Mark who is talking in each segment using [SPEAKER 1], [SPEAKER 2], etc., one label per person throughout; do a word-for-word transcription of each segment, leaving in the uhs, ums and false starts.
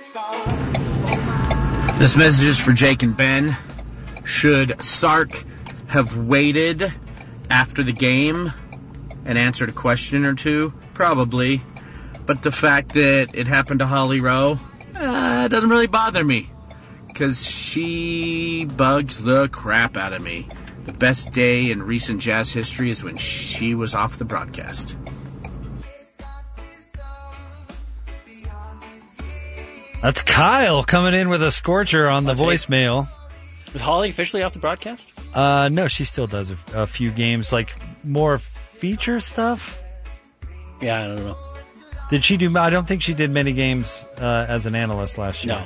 [SPEAKER 1] This message is for Jake and Ben. Should Sark have waited after the game and answered a question or two? Probably. But the fact that it happened to Holly Rowe uh, doesn't really bother me, because she bugs the crap out of me. The best day in recent Jazz history is when she was off the broadcast.
[SPEAKER 2] That's Kyle coming in with a scorcher on the voicemail.
[SPEAKER 3] Is Holly officially off the broadcast?
[SPEAKER 2] Uh, no, she still does a, a few games, like more feature stuff.
[SPEAKER 3] Yeah, I don't know.
[SPEAKER 2] Did she do? I don't think she did many games uh, as an analyst last year.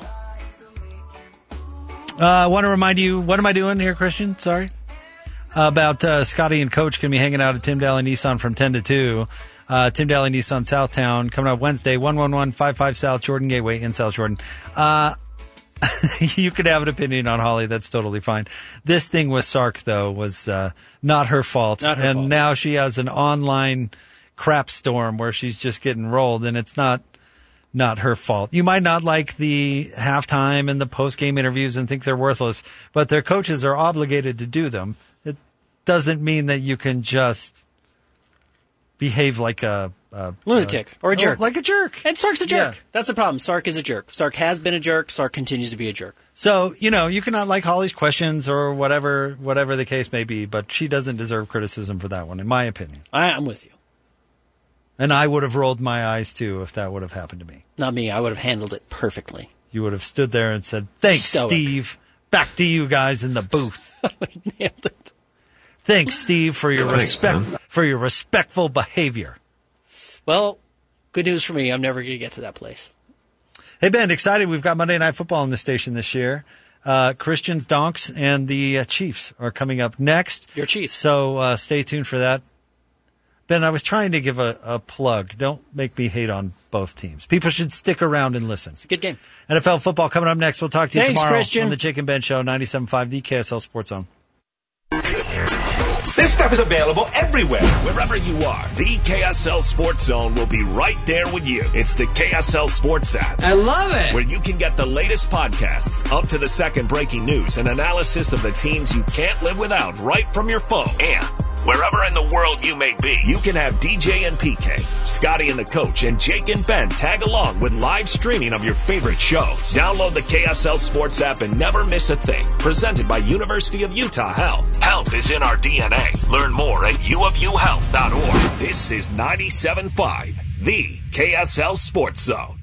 [SPEAKER 3] No.
[SPEAKER 2] I uh, want to remind you, what am I doing here, Christian? Sorry. Uh, about uh, Scotty and Coach going to be hanging out at Tim Daly Nissan from ten to two. Uh, Tim Daly Nissan Southtown coming up Wednesday, one one one five five South Jordan Gateway in South Jordan. Uh, you could have an opinion on Holly. That's totally fine. This thing with Sark, though, was uh, not her fault.
[SPEAKER 3] Not her
[SPEAKER 2] and
[SPEAKER 3] fault.
[SPEAKER 2] Now she has an online crap storm where she's just getting rolled, and it's not not her fault. You might not like the halftime and the post-game interviews and think they're worthless, but their coaches are obligated to do them. It doesn't mean that you can just behave like a, a
[SPEAKER 3] lunatic
[SPEAKER 2] a,
[SPEAKER 3] or a jerk.
[SPEAKER 2] Like a jerk.
[SPEAKER 3] And Sark's a jerk.
[SPEAKER 2] Yeah.
[SPEAKER 3] That's the problem. Sark is a jerk. Sark has been a jerk. Sark continues to be a jerk.
[SPEAKER 2] So, you know, you cannot like Holly's questions or whatever whatever the case may be, but she doesn't deserve criticism for that one, in my opinion.
[SPEAKER 3] I, I'm with you.
[SPEAKER 2] And I would have rolled my eyes, too, if that would have happened to me.
[SPEAKER 3] Not me. I would have handled it perfectly.
[SPEAKER 2] You would have stood there and said, thanks,
[SPEAKER 3] Stoic.
[SPEAKER 2] Steve. Back to you guys in the booth.
[SPEAKER 3] I would have nailed it.
[SPEAKER 2] Thanks, Steve, for your
[SPEAKER 4] Thanks,
[SPEAKER 2] respect
[SPEAKER 4] man.
[SPEAKER 2] for your respectful behavior.
[SPEAKER 3] Well, good news for me. I'm never going to get to that place.
[SPEAKER 2] Hey, Ben, excited. We've got Monday Night Football on the station this year. Uh, Christians, Donks, and the uh, Chiefs are coming up next.
[SPEAKER 3] Your Chiefs.
[SPEAKER 2] So uh, stay tuned for that. Ben, I was trying to give a, a plug. Don't make me hate on both teams. People should stick around and listen.
[SPEAKER 3] It's a good game.
[SPEAKER 2] N F L football coming up next. We'll talk to you
[SPEAKER 3] Thanks,
[SPEAKER 2] tomorrow
[SPEAKER 3] Christian.
[SPEAKER 2] on the Jake and Ben Show, ninety-seven point five, the K S L Sports Zone.
[SPEAKER 5] This stuff is available everywhere. Wherever you are, the K S L Sports Zone will be right there with you. It's the K S L Sports app.
[SPEAKER 6] I love it.
[SPEAKER 5] Where you can get the latest podcasts, up to the second breaking news, and analysis of the teams you can't live without right from your phone. And wherever in the world you may be, you can have D J and P K, Scotty and the Coach, and Jake and Ben tag along with live streaming of your favorite shows. Download the K S L Sports app and never miss a thing. Presented by University of Utah Health. Health is in our D N A. Learn more at u of u health dot org. This is ninety-seven point five, the K S L Sports Zone.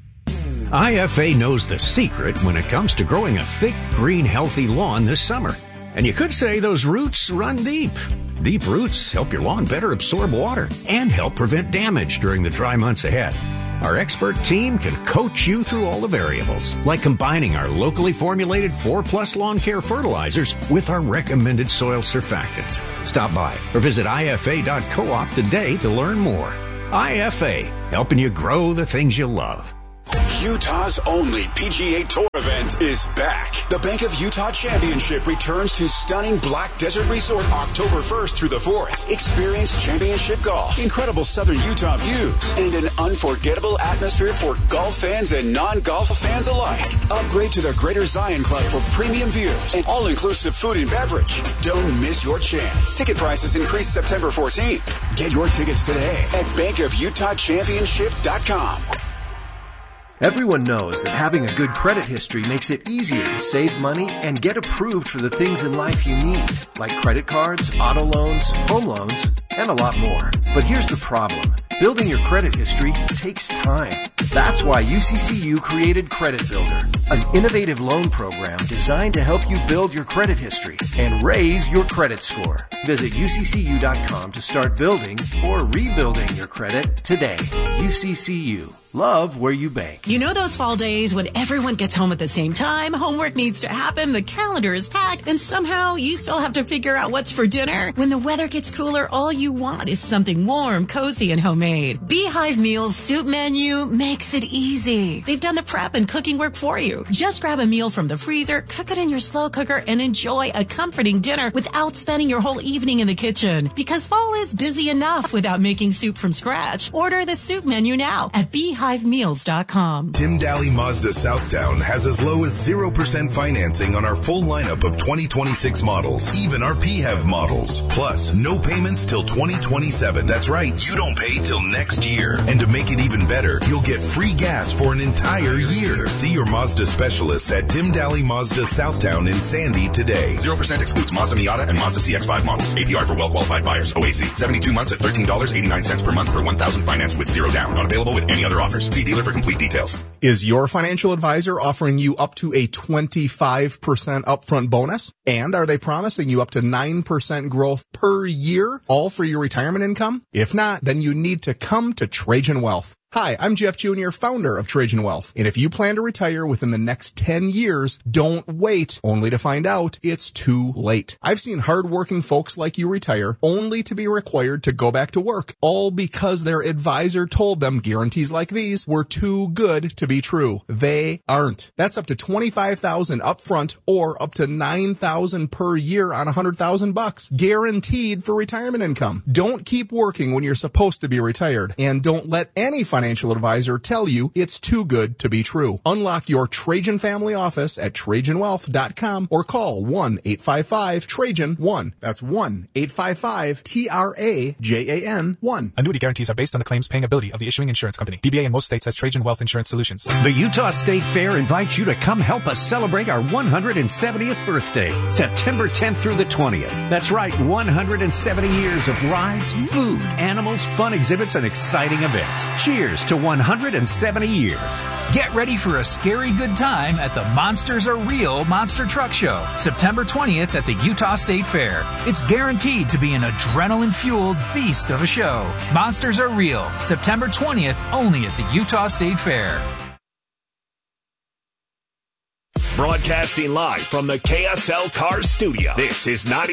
[SPEAKER 7] I F A knows the secret when it comes to growing a thick, green, healthy lawn this summer. And you could say those roots run deep. Deep roots help your lawn better absorb water and help prevent damage during the dry months ahead. Our expert team can coach you through all the variables, like combining our locally formulated four plus lawn care fertilizers with our recommended soil surfactants. Stop by or visit I F A dot coop today to learn more. I F A, helping you grow the things you love.
[SPEAKER 8] Utah's only P G A Tour event is back. The Bank of Utah Championship returns to stunning Black Desert Resort October first through the fourth. Experience championship golf, incredible southern Utah views, and an unforgettable atmosphere for golf fans and non-golf fans alike. Upgrade to the Greater Zion Club for premium views and all-inclusive food and beverage. Don't miss your chance. Ticket prices increase September fourteenth. Get your tickets today at bank of utah championship dot com.
[SPEAKER 9] Everyone knows that having a good credit history makes it easier to save money and get approved for the things in life you need, like credit cards, auto loans, home loans, and a lot more. But here's the problem. Building your credit history takes time. That's why U C C U created Credit Builder, an innovative loan program designed to help you build your credit history and raise your credit score. Visit u c c u dot com to start building or rebuilding your credit today. U C C U. Love where you bank.
[SPEAKER 10] You know those fall days when everyone gets home at the same time, homework needs to happen, the calendar is packed, and somehow you still have to figure out what's for dinner? When the weather gets cooler, all you want is something warm, cozy, and homemade. Beehive Meals Soup Menu makes it easy. They've done the prep and cooking work for you. Just grab a meal from the freezer, cook it in your slow cooker, and enjoy a comforting dinner without spending your whole evening in the kitchen. Because fall is busy enough without making soup from scratch. Order the soup menu now at beehive beehive meals dot com.
[SPEAKER 4] Tim Daly Mazda Southtown has as low as zero percent financing on our full lineup of twenty twenty-six models, even our P H E V models. Plus, no payments till twenty twenty-seven. That's right, you don't pay till next year. And to make it even better, you'll get free gas for an entire year. See your Mazda specialists at Tim Daly Mazda Southtown in Sandy today.
[SPEAKER 6] zero percent excludes Mazda Miata and Mazda C X five models. A P R for well-qualified buyers. O A C. seventy-two months at thirteen dollars and eighty-nine cents per month per one thousand financed with zero down. Not available with any other offers. See dealer for complete details.
[SPEAKER 11] Is your financial advisor offering you up to a twenty-five percent upfront bonus? And are they promising you up to nine percent growth per year, all for your retirement income? If not, then you need to come to Trajan Wealth. Hi, I'm Jeff Junior, founder of Trajan Wealth. And if you plan to retire within the next ten years, don't wait only to find out it's too late. I've seen hardworking folks like you retire only to be required to go back to work, all because their advisor told them guarantees like these were too good to be true. They aren't. That's up to twenty-five thousand dollars upfront or up to nine thousand dollars per year on one hundred thousand bucks, guaranteed for retirement income. Don't keep working when you're supposed to be retired, and don't let any financial financial advisor tell you it's too good to be true. Unlock your Trajan family office at Trajan Wealth dot com or call one eight five five Trajan one. That's one eight five five T R A J A N one.
[SPEAKER 12] Annuity guarantees are based on the claims paying ability of the issuing insurance company. D B A in most states has Trajan Wealth Insurance Solutions.
[SPEAKER 7] The Utah State Fair invites you to come help us celebrate our one hundred seventieth birthday, September tenth through the twentieth. That's right, one hundred seventy years of rides, food, animals, fun exhibits, and exciting events. Cheers to one hundred seventy years.
[SPEAKER 13] Get ready for a scary good time at the Monsters Are Real Monster Truck Show, September twentieth at the Utah State Fair. It's guaranteed to be an adrenaline-fueled beast of a show. Monsters Are Real, September twentieth, only at the Utah State Fair.
[SPEAKER 5] Broadcasting live from the K S L Cars studio. This is ninety.